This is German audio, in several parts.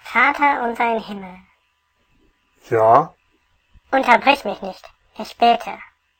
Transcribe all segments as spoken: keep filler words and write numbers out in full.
Vater unser im Himmel. Ja, Unterbrich mich nicht, ich bete.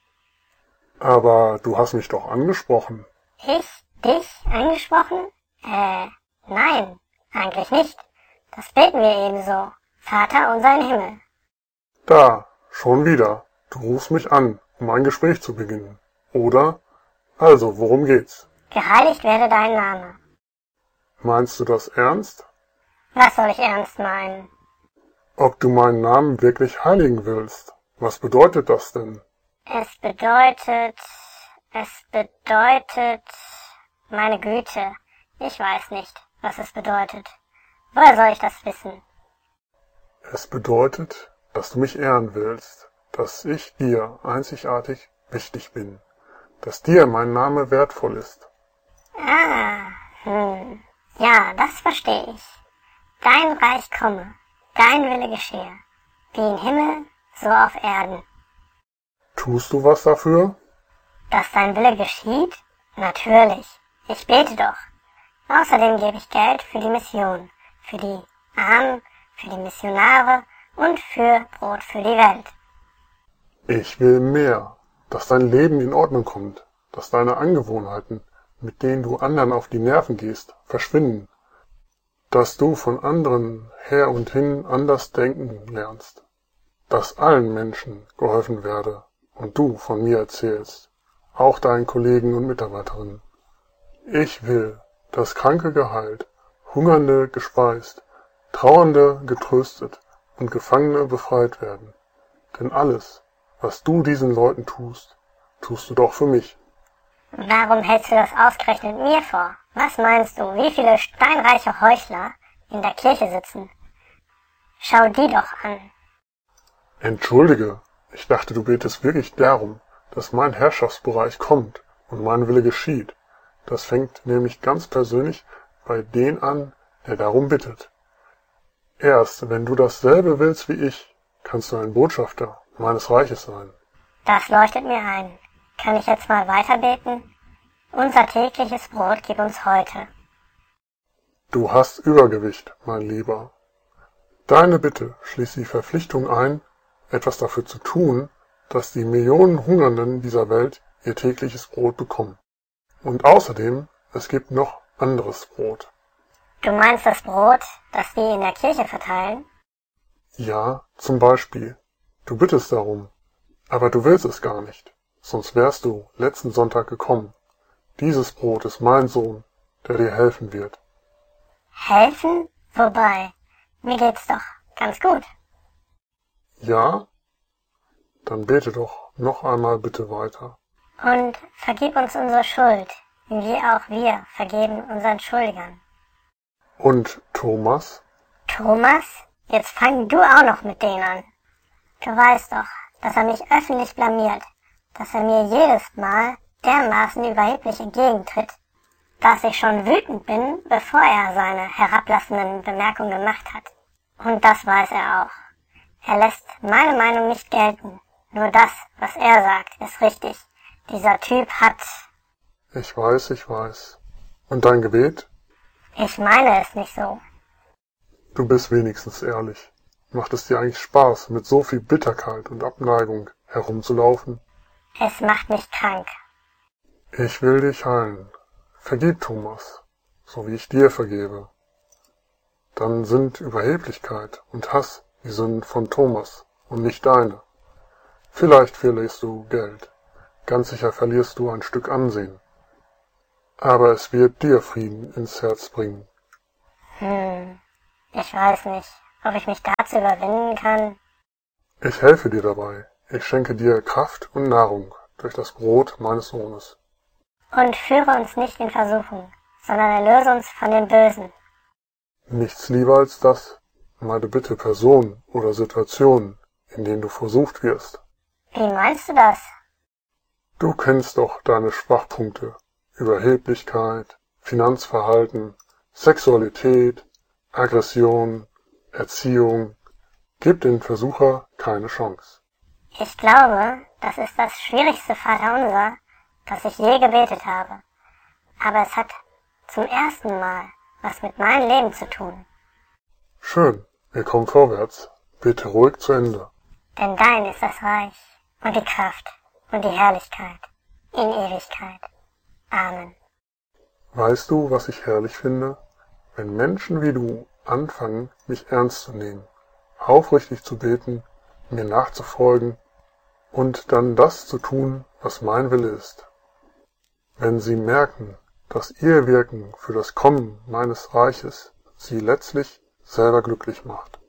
aber du hast mich doch angesprochen. Ich? Dich? Angesprochen? Äh, nein, eigentlich nicht. Das beten wir ebenso. Vater unser im Himmel. Da, schon wieder. Du rufst mich an, um ein Gespräch zu beginnen. Oder? Also, worum geht's? Geheiligt werde dein Name. Meinst du das ernst? Was soll ich ernst meinen? Ob du meinen Namen wirklich heiligen willst? Was bedeutet das denn? Es bedeutet, es bedeutet, meine Güte, ich weiß nicht, was es bedeutet. Woher soll ich das wissen? Es bedeutet, dass du mich ehren willst, dass ich dir einzigartig wichtig bin, dass dir mein Name wertvoll ist. Ah, hm, ja, das verstehe ich. Dein Reich komme, dein Wille geschehe, wie im Himmel, so auf Erden. Tust du was dafür? Dass dein Wille geschieht? Natürlich, ich bete doch. Außerdem gebe ich Geld für die Mission, für die Armen, für die Missionare und für Brot für die Welt. Ich will mehr, dass dein Leben in Ordnung kommt, dass deine Angewohnheiten, mit denen du anderen auf die Nerven gehst, verschwinden, dass du von anderen her und hin anders denken lernst, dass allen Menschen geholfen werde und du von mir erzählst, auch deinen Kollegen und Mitarbeiterinnen. Ich will, dass Kranke geheilt, Hungernde gespeist, Trauernde getröstet und Gefangene befreit werden. Denn alles, was du diesen Leuten tust, tust du doch für mich. Warum hältst du das ausgerechnet mir vor? Was meinst du, wie viele steinreiche Heuchler in der Kirche sitzen? Schau die doch an. Entschuldige, ich dachte, du betest wirklich darum, dass mein Herrschaftsbereich kommt und mein Wille geschieht. Das fängt nämlich ganz persönlich bei dem an, der darum bittet. Erst wenn du dasselbe willst wie ich, kannst du ein Botschafter meines Reiches sein. Das leuchtet mir ein. Kann ich jetzt mal weiterbeten? Unser tägliches Brot gib uns heute. Du hast Übergewicht, mein Lieber. Deine Bitte schließt die Verpflichtung ein, etwas dafür zu tun, dass die Millionen Hungernden dieser Welt ihr tägliches Brot bekommen. Und außerdem, es gibt noch anderes Brot. Du meinst das Brot, das die in der Kirche verteilen? Ja, zum Beispiel. Du bittest darum, aber du willst es gar nicht, sonst wärst du letzten Sonntag gekommen. Dieses Brot ist mein Sohn, der dir helfen wird. Helfen? Wobei, mir geht's doch ganz gut. Ja? Dann bete doch noch einmal bitte weiter. Und vergib uns unsere Schuld, wie auch wir vergeben unseren Schuldigern. Und Thomas? Thomas? Jetzt fang du auch noch mit denen an. Du weißt doch, dass er mich öffentlich blamiert, dass er mir jedes Mal dermaßen überheblich entgegentritt, dass ich schon wütend bin, bevor er seine herablassenden Bemerkungen gemacht hat. Und das weiß er auch. Er lässt meine Meinung nicht gelten. Nur das, was er sagt, ist richtig. Dieser Typ hat... Ich weiß, ich weiß. Und dein Gebet? Ich meine es nicht so. Du bist wenigstens ehrlich. Macht es dir eigentlich Spaß, mit so viel Bitterkeit und Abneigung herumzulaufen? Es macht mich krank. Ich will dich heilen. Vergib Thomas, so wie ich dir vergebe. Dann sind Überheblichkeit und Hass die Sünden von Thomas und nicht deine. Vielleicht verlierst du Geld. Ganz sicher verlierst du ein Stück Ansehen. Aber es wird dir Frieden ins Herz bringen. Hm, ich weiß nicht, ob ich mich dazu überwinden kann. Ich helfe dir dabei. Ich schenke dir Kraft und Nahrung durch das Brot meines Sohnes. Und führe uns nicht in Versuchung, sondern erlöse uns von dem Bösen. Nichts lieber als das, meine Bitte Personen oder Situationen, in denen du versucht wirst. Wie meinst du das? Du kennst doch deine Schwachpunkte. Überheblichkeit, Finanzverhalten, Sexualität, Aggression, Erziehung. Gib dem Versucher keine Chance. Ich glaube, das ist das schwierigste Vaterunser, das ich je gebetet habe. Aber es hat zum ersten Mal was mit meinem Leben zu tun. Schön, wir kommen vorwärts. Bitte ruhig zu Ende. Denn dein ist das Reich und die Kraft und die Herrlichkeit in Ewigkeit. Amen. Weißt du, was ich herrlich finde? Wenn Menschen wie du anfangen, mich ernst zu nehmen, aufrichtig zu beten, mir nachzufolgen und dann das zu tun, was mein Wille ist. Wenn sie merken, dass ihr Wirken für das Kommen meines Reiches sie letztlich selber glücklich macht.